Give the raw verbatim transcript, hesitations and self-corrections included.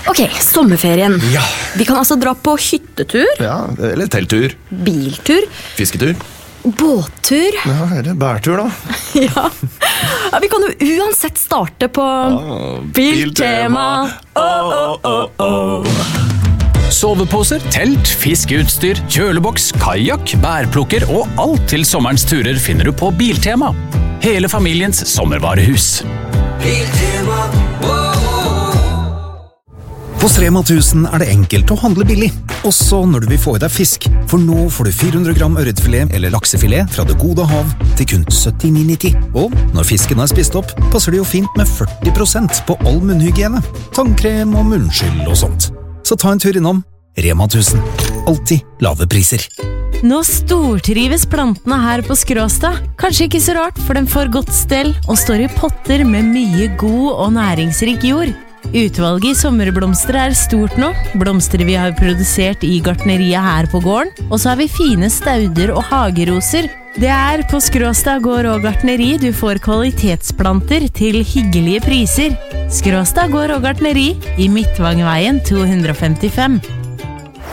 Ok, sommerferien. Ja. Vi kan altså dra på hyttetur, Ja, eller telttur, biltur, fisketur. båttur. Ja, eller bærtur da. Ja. Ja, vi kan jo uansett starte på Biltema. Åh, åh, åh, åh. Soveposer, telt, fiskeutstyr, kjøleboks, kajak, bærplukker og alt til sommerens turer finner du på Biltema. Hele familiens sommervarehus. Biltema, Hos Rema tusen er det enkelt å handle billig, også når du vil få i deg fisk. For nå får du fire hundre gram ørretfilet eller laksefilet fra det gode hav til kun syttini nitti. Og når fisken er spist opp, passer det jo fint med førti prosent på all munnhygiene, tannkrem og munnskyld og sånt. Så ta en tur innom Rema tusen. Alltid lave priser. Nå stortrives plantene her på Skråstad. Kanskje ikke så rart, for den får godt stell og står i potter med mye god og næringsrik jord. Utvalget i sommerblomster er stort nå. Blomster vi har produsert i gartneriet her på gården. Og så har vi fine stauder og hageroser. Det er på Skråstad gård og gartneri du får kvalitetsplanter til hyggelige priser. Skråstad gård og gartneri i Midtvangveien to hundre og femtifem.